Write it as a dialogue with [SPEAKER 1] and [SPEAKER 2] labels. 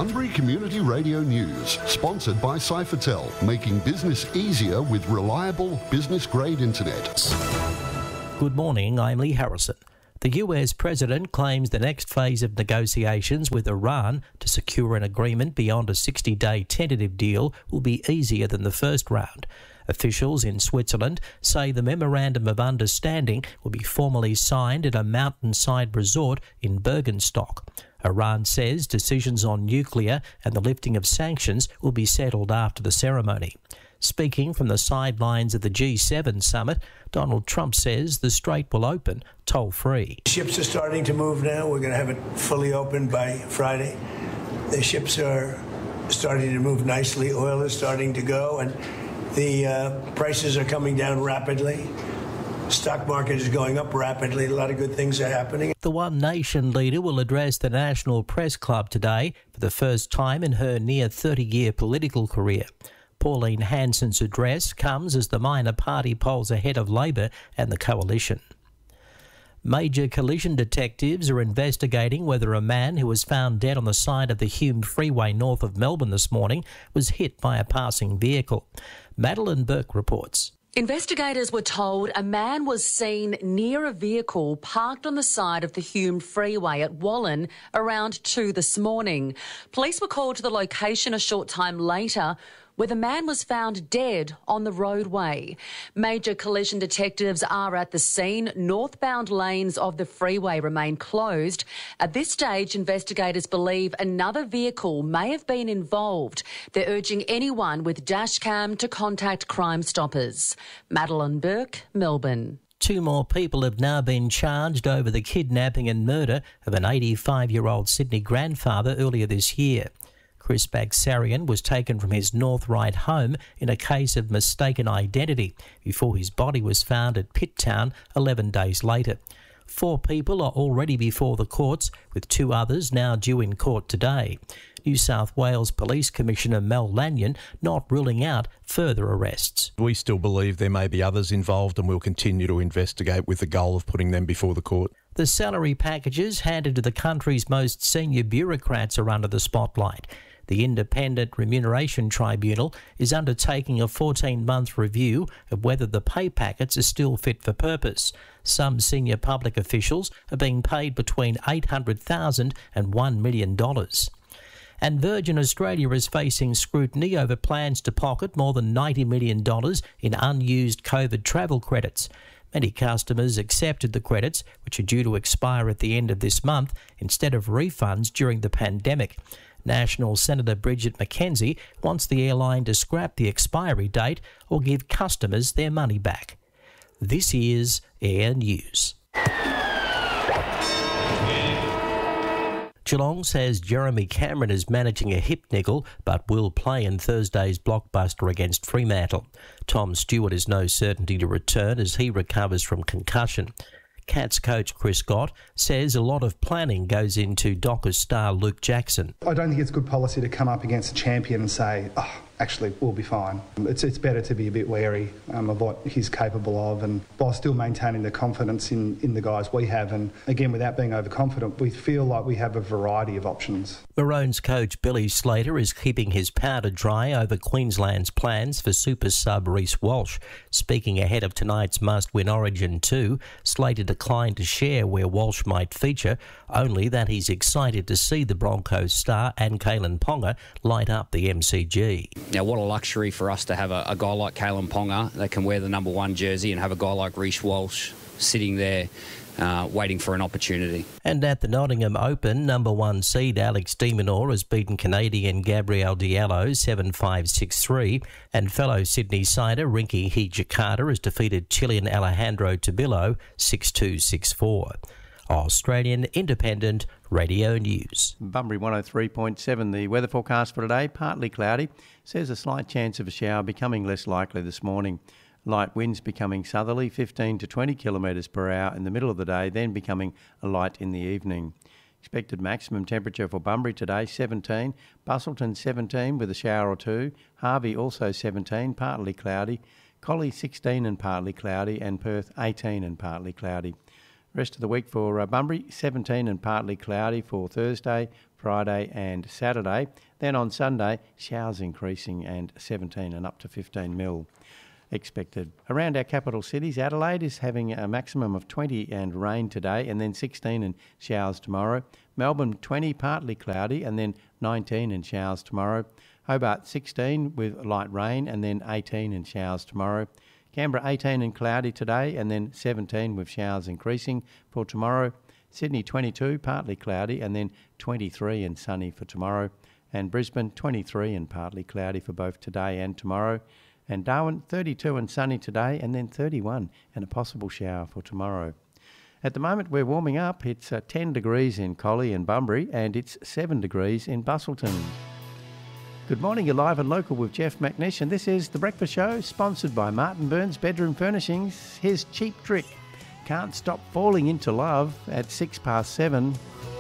[SPEAKER 1] Bunbury Community Radio News, sponsored by Cyphertel, making business easier with reliable business-grade internet.
[SPEAKER 2] Good morning, I'm Lee Harrison. The US President claims the next phase of negotiations with Iran to secure an agreement beyond a 60-day tentative deal will be easier than the first round. Officials in Switzerland say the Memorandum of Understanding will be formally signed at a mountainside resort in Bergenstock. Iran says decisions on nuclear and the lifting of sanctions will be settled after the ceremony. Speaking from the sidelines of the G7 summit, Donald Trump says the strait will open toll-free.
[SPEAKER 3] Ships are starting to move now. We're going to have it fully open by Friday. The ships are starting to move nicely. Oil is starting to go, and the prices are coming down rapidly. Stock market is going up rapidly. A lot of good things are happening.
[SPEAKER 2] The One Nation leader will address the National Press Club today for the first time in her near 30-year political career. Pauline Hanson's address comes as the minor party polls ahead of Labor and the coalition. Major collision detectives are investigating whether a man who was found dead on the side of the Hume Freeway north of Melbourne this morning was hit by a passing vehicle. Madeline Burke reports.
[SPEAKER 4] Investigators were told a man was seen near a vehicle parked on the side of the Hume Freeway at Wallen around 2 this morning. Police were called to the location a short time later, where the man was found dead on the roadway. Major collision detectives are at the scene. Northbound lanes of the freeway remain closed. At this stage, investigators believe another vehicle may have been involved. They're urging anyone with dashcam to contact Crime Stoppers. Madeline Burke, Melbourne.
[SPEAKER 2] 2 more people have now been charged over the kidnapping and murder of an 85-year-old Sydney grandfather earlier this year. Chris Bagsarian was taken from his North Ryde home in a case of mistaken identity before his body was found at Pitt Town 11 days later. 4 people are already before the courts, with 2 others now due in court today. New South Wales Police Commissioner Mel Lanyon not ruling out further arrests.
[SPEAKER 5] We still believe there may be others involved, and we'll continue to investigate with the goal of putting them before the court.
[SPEAKER 2] The salary packages handed to the country's most senior bureaucrats are under the spotlight. The Independent Remuneration Tribunal is undertaking a 14-month review of whether the pay packets are still fit for purpose. Some senior public officials are being paid between $800,000 and $1 million. And Virgin Australia is facing scrutiny over plans to pocket more than $90 million in unused COVID travel credits. Many customers accepted the credits, which are due to expire at the end of this month, instead of refunds during the pandemic. National Senator Bridget McKenzie wants the airline to scrap the expiry date or give customers their money back. This is Air News. Geelong says Jeremy Cameron is managing a hip niggle but will play in Thursday's blockbuster against Fremantle. Tom Stewart is no certainty to return as he recovers from concussion. Cats coach Chris Scott says a lot of planning goes into Dockers star Luke Jackson.
[SPEAKER 6] I don't think it's good policy to come up against a champion and say, actually, we'll be fine. It's better to be a bit wary of what he's capable of, and while still maintaining the confidence in the guys we have. And again, without being overconfident, we feel like we have a variety of options.
[SPEAKER 2] Maroons coach Billy Slater is keeping his powder dry over Queensland's plans for super sub Reece Walsh. Speaking ahead of tonight's must-win Origin 2, Slater declined to share where Walsh might feature, only that he's excited to see the Broncos star and Kalen Ponga light up the MCG.
[SPEAKER 7] Now, what a luxury for us to have a guy like Kalen Ponga that can wear the number 1 jersey, and have a guy like Reece Walsh sitting there waiting for an opportunity.
[SPEAKER 2] And at the Nottingham Open, number 1 seed Alex de Minaur has beaten Canadian Gabriel Diallo 7-5, 6-3, and fellow Sydney sider Rinky Hijikata has defeated Chilean Alejandro Tabillo 6-2, 6-4. Australian Independent Radio News.
[SPEAKER 8] Bunbury 103.7. The weather forecast for today, partly cloudy. Says a slight chance of a shower becoming less likely this morning. Light winds becoming southerly, 15 to 20 kilometres per hour in the middle of the day, then becoming a light in the evening. Expected maximum temperature for Bunbury today, 17. Busselton, 17 with a shower or 2. Harvey also 17, partly cloudy. Collie, 16 and partly cloudy. And Perth, 18 and partly cloudy. Rest of the week for Bunbury, 17 and partly cloudy for Thursday, Friday and Saturday. Then on Sunday, showers increasing and 17 and up to 15 mil expected. Around our capital cities, Adelaide is having a maximum of 20 and rain today, and then 16 and showers tomorrow. Melbourne, 20, partly cloudy, and then 19 and showers tomorrow. Hobart, 16 with light rain, and then 18 and showers tomorrow. Canberra, 18 and cloudy today, and then 17 with showers increasing for tomorrow. Sydney, 22, partly cloudy, and then 23 and sunny for tomorrow. And Brisbane, 23 and partly cloudy for both today and tomorrow. And Darwin, 32 and sunny today, and then 31 and a possible shower for tomorrow. At the moment, we're warming up. It's 10 degrees in Collie and Bunbury, and it's 7 degrees in Busselton. Good morning, you're live and local with Jeff McNish, and this is The Breakfast Show, sponsored by Martin Burns Bedroom Furnishings. His cheap trick, can't stop falling into love at 7:06.